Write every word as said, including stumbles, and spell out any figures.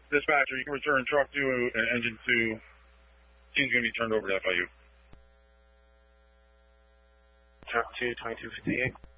Dispatcher, you can return truck two and engine two. Team's going to be turned over to F I U. Truck two, twenty-two fifty-eight.